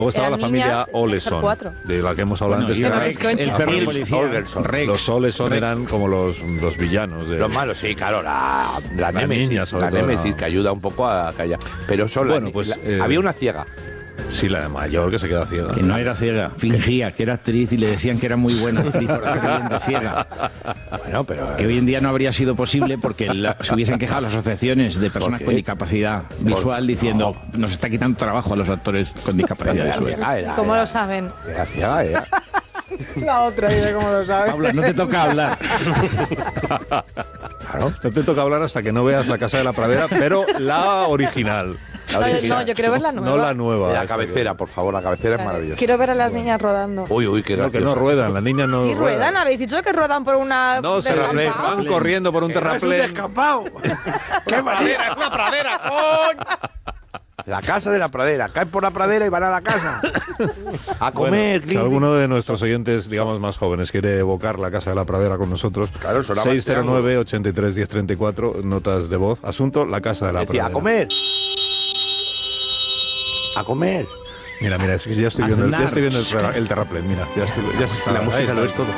Luego estaba la familia niñas, Oleson, de la que hemos hablado antes. El perro policía. Los Oleson eran como los villanos. Los malos, sí, claro, la Némesis, niña, sobre la todo, Némesis, que ayuda un poco a callar. Pero son había una ciega. Sí, la mayor que se queda ciega. Que no era ciega, fingía que era actriz y le decían que era muy buena actriz por hacer bien de ciega. Bueno, pero que hoy en día no habría sido posible porque se hubiesen quejado las asociaciones de personas con discapacidad visual diciendo nos está quitando trabajo a los actores con discapacidad visual. ¿Cómo lo saben? Era ciega, era. La otra idea, ¿cómo lo sabes? Paula, no te toca hablar. Claro, no te toca hablar hasta que no veas La Casa de la Pradera, pero la original. No, yo quiero ver la nueva. No la nueva. La cabecera, por favor, la cabecera es maravillosa. Quiero ver a las niñas rodando. Uy, qué gracioso. Que no ruedan, las niñas no Sí, ruedan. ¿Habéis dicho que ruedan por una No, se van corriendo por un terraplén. ¡Es un descampado! ¡Qué manera! ¡Es una pradera, coño! La casa de la pradera. Caen por la pradera y van a la casa. A comer. Bueno, si alguno de nuestros oyentes, digamos, más jóvenes quiere evocar La Casa de la Pradera con nosotros, claro, 609-83-1034, notas de voz. Asunto, La Casa de la Pradera. A comer. A comer. Mira, es que ya estoy viendo el terraplén. Mira, ya se está. La música lo es todo.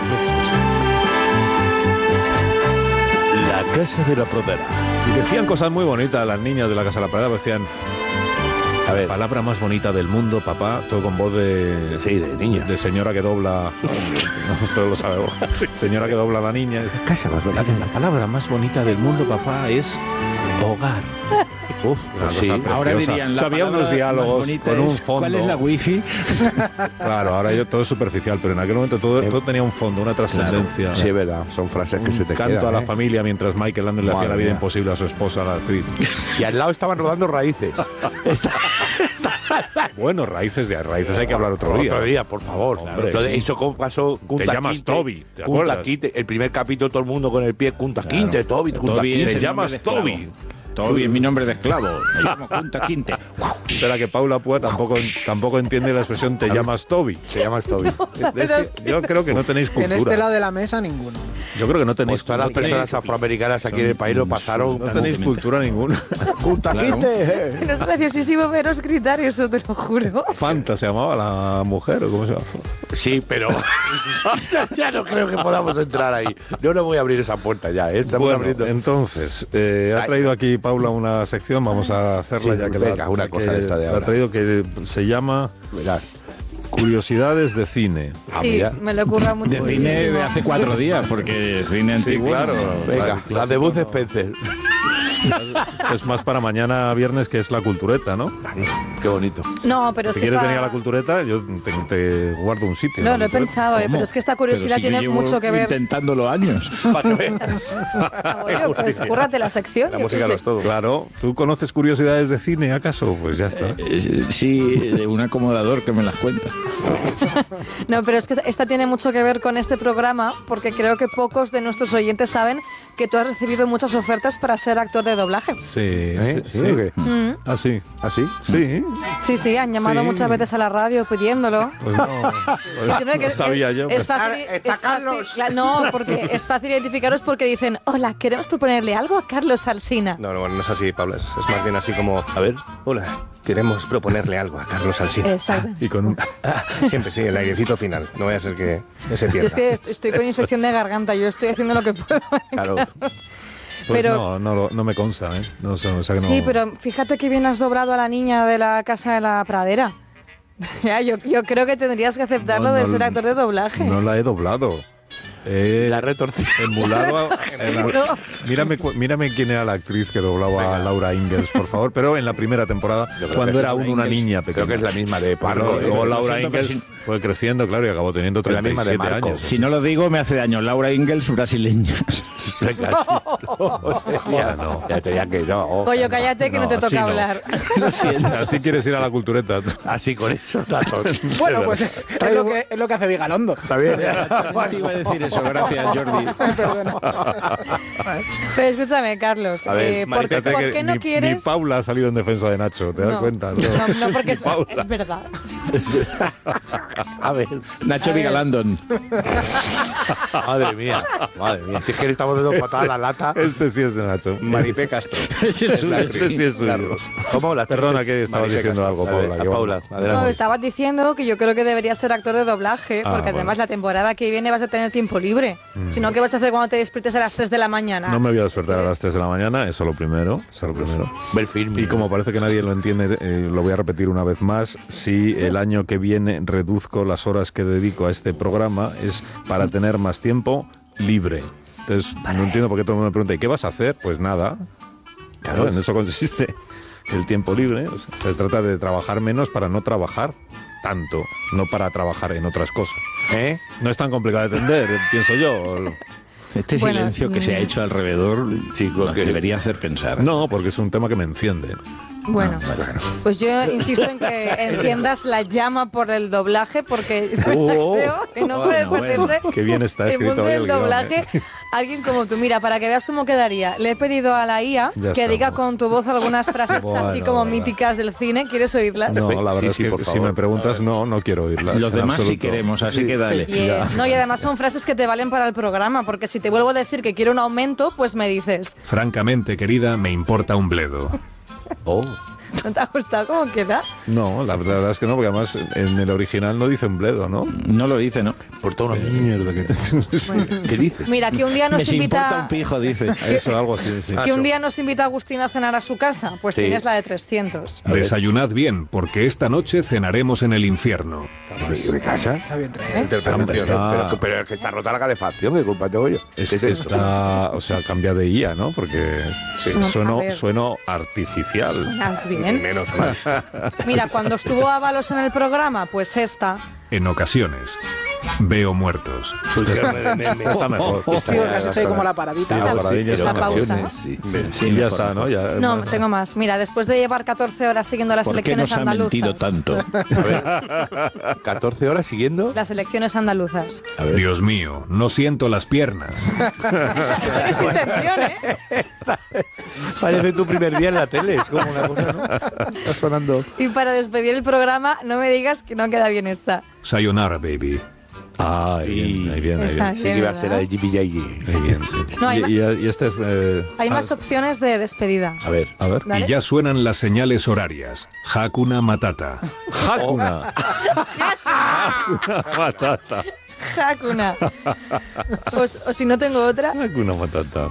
La Casa de la Pradera. Y decían cosas muy bonitas las niñas de La Casa de la Pradera. Decían, a ver, la palabra más bonita del mundo, papá, todo con voz de... Sí, de niña. De señora que dobla... No, esto lo sabemos. Señora que dobla a la niña. Casa más bonita. La palabra más bonita del mundo, papá, es hogar. Uf, sí. Ahora dirían había unos diálogos con un fondo. ¿Cuál es la wifi? Claro, ahora todo es superficial, pero en aquel momento todo tenía un fondo, una trascendencia. Claro. Sí, es verdad, son frases que se te quedan. Canto a la familia mientras Michael Landon le hacía la vida imposible a su esposa, la actriz. Y al lado estaban rodando Raíces. Bueno, Raíces hay que hablar otro día. Otro día, por favor. Hombre, claro. sí. Eso pasó Te llamas Toby, ¿te acuerdas? Quinte, el primer capítulo todo el mundo con el pie Kunta Kinte, Toby, Kunta Kinte. Te llamas Toby. Toby es mi nombre de esclavo. Me llamo Kunta Kinte. Espera, que Paula Púa tampoco entiende la expresión te llamas Toby. Te llamas Toby. Yo creo que no tenéis cultura. En este lado de la mesa, ninguno. Yo creo que no tenéis todas las personas afroamericanas aquí en el país lo pasaron. No tenéis cultura ninguna. Kunta Kinte. Es graciosísimo veros gritar eso, te lo juro. Fanta se llamaba la mujer, ¿o cómo se llama? Sí, pero ya no creo que podamos entrar ahí. Yo no voy a abrir esa puerta ya. Estamos abriendo. Entonces, ha traído aquí Paula una sección, vamos a hacerla ya que una cosa de esta de ahora. Ha traído que se llama Curiosidades de cine. Sí, me lo ocurra mucho. De cine de hace 4 días, porque cine antiguo. Sí, claro. Venga, la de Bud Spencer. Es más para mañana viernes, que es la cultureta, ¿no? Qué bonito. No, pero es si que quieres venir a la cultureta, yo te guardo un sitio. No, lo he pensado, pero es que esta curiosidad tiene mucho que ver. Intentándolo años. Oye, pues cúrrate la sección. La música lo es todo. Claro. ¿Tú conoces curiosidades de cine, acaso? Pues ya está. Sí, de un acomodador que me las cuenta. No, pero es que esta tiene mucho que ver con este programa, porque creo que pocos de nuestros oyentes saben que tú has recibido muchas ofertas para ser actor de doblaje. Sí. ¿Sí o qué? ¿Ah, sí? ¿Ah, sí? Sí. Sí, han llamado muchas veces a la radio pidiéndolo. Pues no. No sabía yo. Es fácil, no, porque es fácil identificaros porque dicen, hola, queremos proponerle algo a Carlos Alsina. No es así, Pablo. Es más bien así como, a ver, hola, queremos proponerle algo a Carlos Alsina. Exacto. Y con un... Siempre sí, el airecito final. No vaya a ser que se pierda. Yo es que estoy con infección de garganta, yo estoy haciendo lo que puedo. Claro. Pues pero, no me consta, ¿eh? No sé, o sea que no... Sí, pero fíjate que bien has doblado a la niña de La Casa de la Pradera. yo creo que tendrías que aceptarlo de ser actor de doblaje. No la he doblado. La retorcida. Emulado mírame quién era la actriz que doblaba a Laura Ingalls, por favor, pero en la primera temporada, cuando era aún una niña pequeña. Creo que es la misma de Pablo. Luego Laura Ingalls fue creciendo, claro, y acabó teniendo 37 años. Si no lo digo, me hace daño. Laura Ingalls, brasileña. Ya tenía que no. Coño, cállate que no te toca hablar. Así quieres ir a la cultureta. Así con esos datos. Bueno, pues es lo que hace Vigalondo. Está bien. Te iba a decir eso. eso, gracias, Jordi. Pero escúchame, Carlos, A ver, ¿por qué no ni quieres...? Ni Paula ha salido en defensa de Nacho, ¿te das cuenta? No, porque es Paula. verdad. A ver, Nacho Vigalandon. madre mía. Si es que le estamos dando patada a la lata. Este sí es de Nacho. Maripé Castro. Ese sí es suyo. Carlos. ¿Cómo? Las Perdona tres- que estabas Maripé diciendo Castro. algo, A ver, Paula. a Paula, No, adelante. estabas diciendo que yo creo que deberías ser actor de doblaje, porque bueno. además la temporada que viene vas a tener tiempo libre. Si no, ¿qué vas a hacer cuando te despiertes a las 3 de la mañana? No me voy a despertar a las 3 de la mañana, eso lo primero. Ver film. Y como parece que nadie lo entiende, lo voy a repetir una vez más. Si el año que viene reduzco las horas que dedico a este programa es para tener más tiempo libre. Entonces, no entiendo por qué todo el mundo me pregunta, ¿y qué vas a hacer? Pues nada. Claro, en eso consiste el tiempo libre. O sea, se trata de trabajar menos para no trabajar tanto, no para trabajar en otras cosas. ¿Eh? No es tan complicado de entender, pienso yo. Este Bueno, silencio que se ha hecho alrededor Chicos, nos que- debería hacer pensar. No, porque es un tema que me enciende. Bueno, pues yo insisto en que enciendas la llama por el doblaje, porque Oh. creo que no puede Bueno, perderse Qué bien está el escrito mundo hoy del el guión, doblaje. ¿eh? Alguien como tú, mira, para que veas cómo quedaría, le he pedido a la IA Ya que diga estamos. con tu voz algunas frases Bueno, así como venga. míticas del cine. ¿Quieres oírlas? No, la verdad Sí, es sí, que por si favor. me preguntas, no quiero oírlas. Los en demás sí absoluto. queremos, así que dale. Bien. No, y además son frases que te valen para el programa, porque si te vuelvo a decir que quiero un aumento, pues me dices, Francamente, querida, me importa un bledo. Oh. ¿no te ha gustado cómo queda? No, la verdad es que no, porque además en el original no dice un bledo, ¿no? No lo dice, ¿no? Por toda una mierda que... ¿Qué dice? Mira, que un día nos Me importa invita... un pijo, dice. Eso, algo así, sí. Que un día nos invita Agustín a cenar a su casa, pues Sí. tienes la de 300. Desayunad bien, porque esta noche cenaremos en el infierno. ¿De casa? Está bien traído. Interpretación. Está- Pero es que está rota la calefacción, ¿qué culpa tengo yo? ¿Qué es eso? Está, o sea, cambia de IA, ¿no? Porque A ver. sueno artificial. ¿Suenas bien? Menos mal. Mira, cuando estuvo Ábalos en el programa, pues esta. En ocasiones, veo muertos. Está mejor. Sí, porque has hecho ahí como la paradita. Sí, la La- paradilla está la mejor. pausa. Sí. Sí, ya está, ¿no? Ya, No, tengo más. Mira, después de llevar 14 horas siguiendo las ¿Por qué elecciones nos ha mentido andaluzas. tanto? 14 horas siguiendo. Las elecciones andaluzas. Dios mío, no siento las piernas. Es intención, ¿eh? Parece tu primer día en la tele, es como una cosa, ¿no? Está sonando. Y para despedir el programa, no me digas que no queda bien esta. Sayonara, baby. Ah, ahí bien. Está Sí que iba a ser la de Jimmy Jay. Ahí bien, sí. No, hay y este es... Hay más opciones de despedida. A ver. A ver. Dale. Y ya suenan las señales horarias. Hakuna Matata. Hakuna. Hakuna Matata. Hakuna. O si no tengo otra. Hakuna Matata.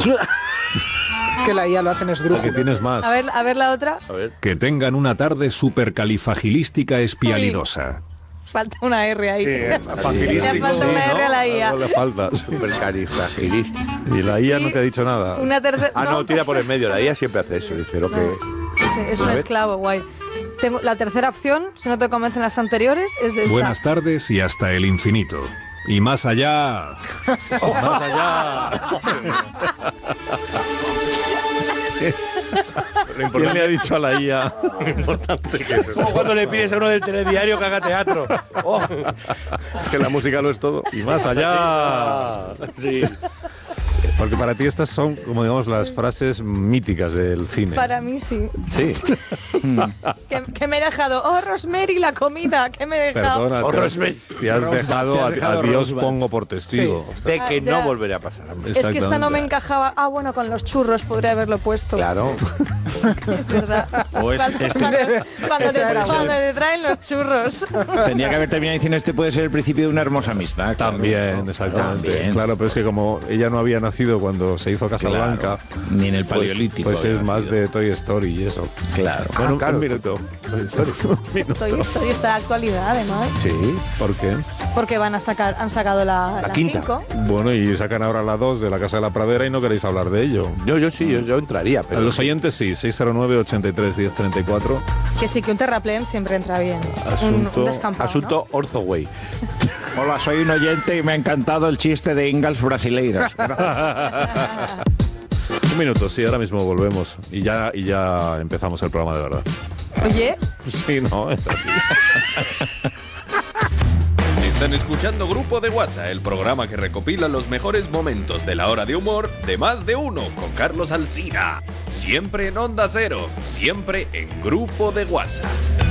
Es que la IA lo hacen Porque esdrújulo. tienes más. A ver la otra. Que tengan una tarde supercalifagilística espialidosa. Falta una R ahí. Le facilístico. falta una R a la IA. No le falta. Supercalifragilístico. Y la IA no te ha dicho nada. Una tercera. Ah, no, tira por el medio. La IA siempre hace eso. Dice lo que. Es un esclavo, guay. Tengo la tercera opción, si no te convencen las anteriores, es esta. Buenas tardes y hasta el infinito. Y más allá. Más allá. ¿Quién le ha dicho a la IA? Como cuando le pides a uno del telediario que haga teatro. Oh. Es que la música lo es todo. Y más allá. Sí. Porque para ti estas son, como digamos, las frases míticas del cine. Para mí sí. Sí. Que me he dejado. Oh, Rosemary, la comida. Que me he dejado. Perdona, Oh, te has- Rosemary. te has dejado, te has dejado a Dios Roswell. pongo por testigo. De que Ya. no volverá a pasar. Hombre. Es que esta no Exactamente. me encajaba. Ah, bueno, con los churros podría haberlo puesto. Claro. Es verdad. O es- Cuando, este- cuando te traen los churros. Tenía que haber terminado diciendo este puede ser el principio de una hermosa amistad. claro. También, exactamente. También. Claro, pero es que como ella no había nacido cuando se hizo Casablanca, Ni en el pues, paleolítico. pues había es más nacido. de Toy Story y eso. Claro. Bueno, claro. un minuto. Un minuto. Toy Story está de actualidad, además. Sí. ¿Por qué? Porque han sacado la quinta. 5. Bueno, y sacan ahora la 2 de la Casa de la Pradera y no queréis hablar de ello. Yo sí, yo entraría. A Pero los oyentes sí, 609 83 10 34. Que sí, que un terraplén siempre entra bien. Asunto- un descampado, Asunto Orzoway. Hola, soy un oyente y me ha encantado el chiste de Ingalls Brasileiras. Un minuto, sí, ahora mismo volvemos. Y ya empezamos el programa de verdad. ¿no? Oye, Sí, no, es así. Están escuchando Grupo de WhatsApp, el programa que recopila los mejores momentos de la hora de humor de Más de Uno con Carlos Alsina. Siempre en Onda Cero, siempre en Grupo de WhatsApp.